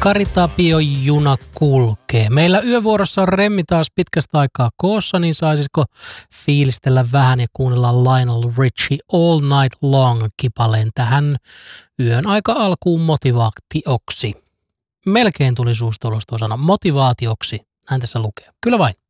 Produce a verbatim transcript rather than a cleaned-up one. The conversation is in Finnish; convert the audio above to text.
Kari Tapio juna kulkee. Meillä yövuorossa on Remmi taas pitkästä aikaa koossa, niin saisitko fiilistellä vähän ja kuunnella Lionel Richie All Night Long-kipaleen tähän yön aika alkuun motivaatioksi. Melkein tuli suusta ulos tuo sana motivaatioksi. Näin tässä lukee. Kyllä vain.